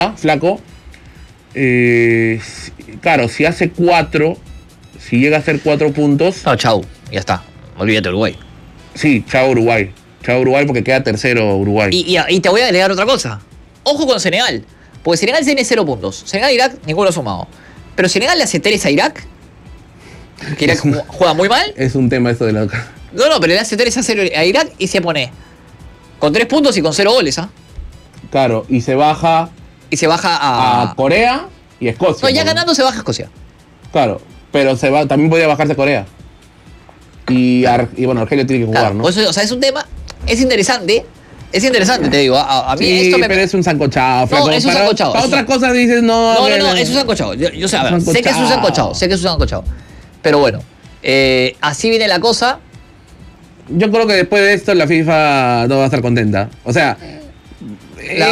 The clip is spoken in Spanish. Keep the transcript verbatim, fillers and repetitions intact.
flaco. Eh, claro, si hace cuatro, si llega a hacer cuatro puntos. No, chau, ya está. Olvídate de Uruguay. Sí, chao Uruguay. Chao Uruguay porque queda tercero Uruguay. Y, y, y te voy a agregar otra cosa. Ojo con Senegal. Porque Senegal tiene cero puntos. Senegal e Irak, ninguno sumado. Pero Senegal le hace tres a Irak. Que Irak una, juega muy mal. Es un tema esto de la. No, no, pero le hace tres a cero a Irak y se pone con tres puntos y con cero goles, ¿ah? ¿eh? Claro, y se baja. Y se baja a. A Corea y Escocia. No, ya ¿no? ganando se baja a Escocia. Claro, pero se va, también podría bajarse Corea. Y, Ar, y bueno, Argelia tiene que jugar, Claro, ¿no? pues, o sea, es un tema. Es interesante. Es interesante, te digo. A, a mí Sí, esto me. pero es un sancochado. No, es un para, sancochado. Para es otras un... cosas dices, no. No, no, no, no, es un sancochado. Yo, yo sé, a ver, sancochado. sé que es un sancochado. Sé que es un sancochado. Pero bueno, eh, así viene la cosa. Yo creo que después de esto la FIFA no va a estar contenta. O sea, La